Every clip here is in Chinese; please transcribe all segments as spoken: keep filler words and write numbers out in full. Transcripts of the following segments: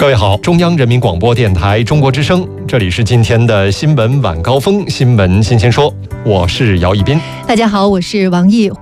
各位好，中央人民广播电台中国之声，这里是今天的新闻晚高峰，新闻新鲜说，我是姚一斌。 大家好，我是王毅。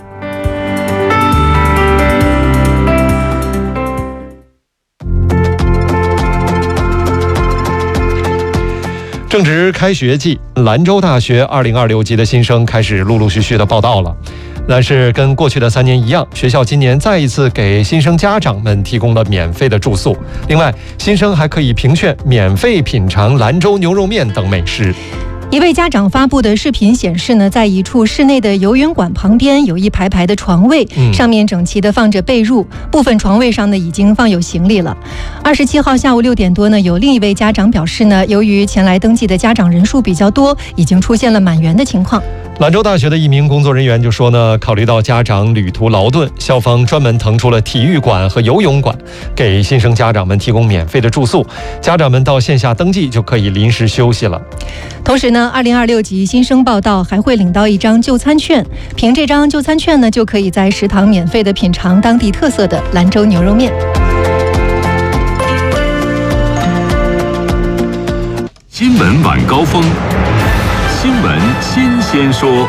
正值开学季，兰州大学二零二六级的新生开始陆陆续续的报到了。但是跟过去的三年一样，学校今年再一次给新生家长们提供了免费的住宿。另外，新生还可以凭券免费品尝兰州牛肉面等美食。 一位家长发布的视频显示呢，在一处室内的游泳馆旁边有一排排的床位， 嗯、 上面整齐的放着被褥，部分床位上呢已经放有行李了。二十七号下午六点多呢，有另一位家长表示呢，由于前来登记的家长人数比较多，已经出现了满员的情况。 兰州大学的一名工作人员就说呢，考虑到家长旅途劳顿，校方专门腾出了体育馆和游泳馆，给新生家长们提供免费的住宿，家长们到线下登记就可以临时休息了。 同时呢，二零二六级新生报到还会领到一张就餐券，凭这张就餐券呢，就可以在食堂免费的品尝当地特色的兰州牛肉面。 新闻晚高峰，新闻新鲜说。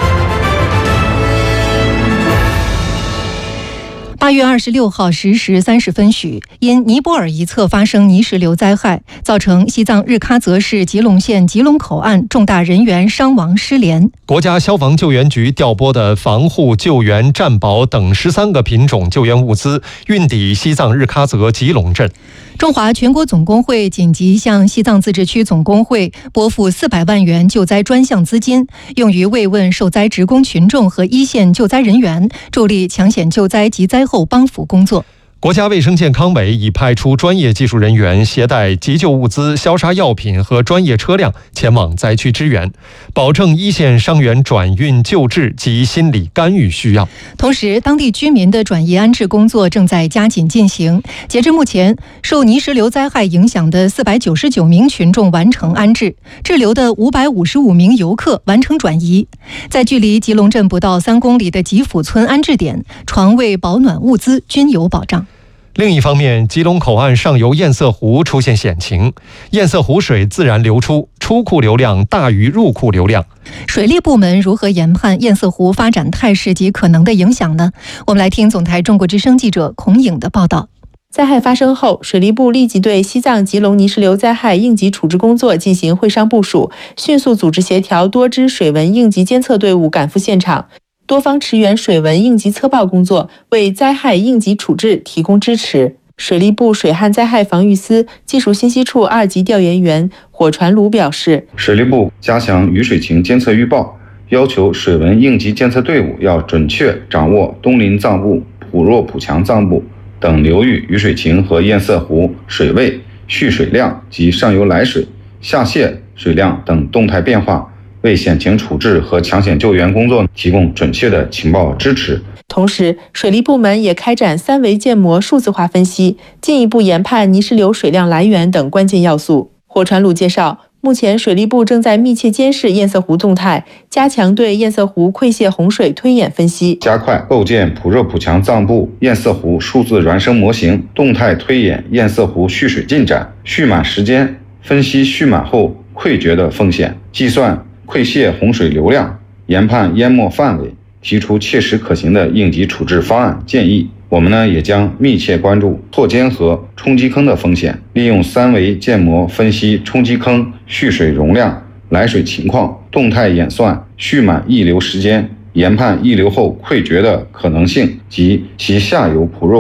八月二十六号十时三十分许，因尼泊尔一侧发生泥石流灾害，造成西藏日喀则市吉隆县吉隆口岸重大人员伤亡失联。 国家消防救援局调拨的防护、救援、战保等十三个品种救援物资运抵西藏日喀则吉隆镇。 中华全国总工会紧急向西藏自治区总工会拨付四百万元救灾专项资金，用于慰问受灾职工群众和一线救灾人员，助力抢险救灾及灾后帮扶工作。 国家卫生健康委已派出专业技术人员携带急救物资、消杀药品和专业车辆前往灾区支援，保证一线伤员转运救治及心理干预需要。 同时，当地居民的转移安置工作正在加紧进行。截至目前，受泥石流灾害影响的四百九十九名群众完成安置，滞留的五百五十五名游客完成转移。在距离吉隆镇不到三公里的吉府村安置点，床位、保暖物资均有保障。 另一方面，吉隆口岸上游堰塞湖出现险情，堰塞湖水自然流出，出库流量大于入库流量。 水利部门如何研判堰塞湖发展态势及可能的影响呢？我们来听总台中国之声记者孔颖的报道。 灾害发生后，水利部立即对西藏吉隆泥石流灾害应急处置工作进行会商部署，迅速组织协调多支水文应急监测队伍赶赴现场，多方驰援水文应急测报工作，为灾害应急处置提供支持。水利部水旱灾害防御司技术信息处二级调研员火传鲁表示， 水利部加强雨水情监测预报，要求水文应急监测队伍要准确掌握东林藏布、普若普强藏布等流域雨水情和堰塞湖水位、蓄水量及上游来水、下泄水量等动态变化，为险情处置和抢险救援工作提供准确的情报支持。 同时，水利部门也开展三维建模数字化分析，进一步研判泥石流水量来源等关键要素。火传鲁介绍，目前水利部正在密切监视堰塞湖动态，加强对堰塞湖溃泻洪水推演分析， 加快构建普热普强藏布堰塞湖数字孪生模型，动态推演堰塞湖蓄水进展、蓄满时间，分析蓄满后溃决的风险，计算溃泻洪水流量，研判淹没范围，提出切实可行的应急处置方案建议。我们呢也将密切关注错间河、冲击坑的风险，利用三维建模分析冲击坑蓄水容量、来水情况，动态演算蓄满溢流时间，研判溢流后溃决的可能性及其下游普若